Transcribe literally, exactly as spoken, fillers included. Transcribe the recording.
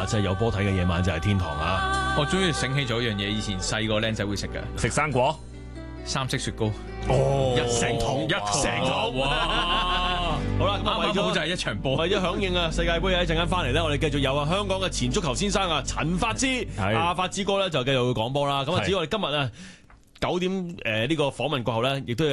真係有波睇嘅夜晚就係天堂啊！ 我終於醒起咗一樣嘢，以前細個僆仔會食嘅食生果， 三色雪糕， 哦， 一成桶一成桶哇！ 好啦，咁啊為咗啱啱好就係一場波， 為咗響應啊世界盃一陣間翻嚟咧，我哋繼續有啊香港嘅前足球先生啊陳發之阿發之哥咧就繼續會講波啦。咁啊，至於我哋今日啊九點誒呢個訪問過後咧，亦都有。